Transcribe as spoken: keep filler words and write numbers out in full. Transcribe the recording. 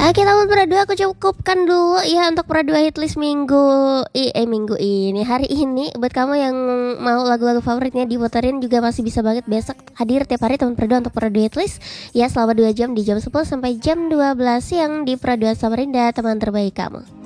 Oke, teman Pera aku cukupkan dulu ya untuk Pera hitlist minggu i- eh minggu ini, hari ini. Buat kamu yang mau lagu-lagu favoritnya diputerin juga masih bisa banget besok hadir tiap hari teman Pera untuk Pera hitlist ya, selama dua jam di jam sepuluh sampai jam dua belas siang di Pera Samarinda, teman terbaik kamu.